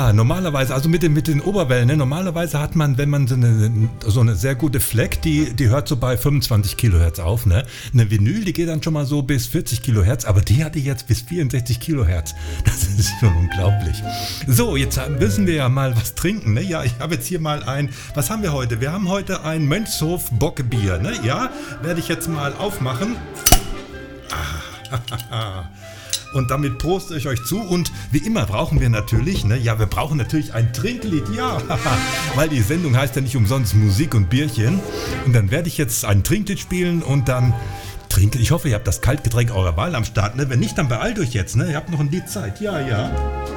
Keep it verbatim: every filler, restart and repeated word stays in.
Ja, normalerweise, also mit den, mit den Oberwellen, ne, normalerweise hat man, wenn man so eine, so eine sehr gute Fleck, die, die hört so bei fünfundzwanzig Kilohertz auf, ne? Eine Vinyl, die geht dann schon mal so bis vierzig Kilohertz, aber die hatte jetzt bis vierundsechzig Kilohertz. Das ist schon unglaublich. So, jetzt müssen wir ja mal was trinken, ne? Ja, ich habe jetzt hier mal ein, was haben wir heute? Wir haben heute ein Mönchshof Bockbier, ne? Ja, werde ich jetzt mal aufmachen. Ah, und damit proste ich euch zu und wie immer brauchen wir natürlich, ne, ja, wir brauchen natürlich ein Trinklied, ja, weil die Sendung heißt ja nicht umsonst Musik und Bierchen. Und dann werde ich jetzt ein Trinklied spielen und dann trinken. Ich hoffe, ihr habt das Kaltgetränk eurer Wahl am Start, ne? Wenn nicht, dann beeilt euch jetzt, ne? Ihr habt noch ein Lied Zeit, ja, ja.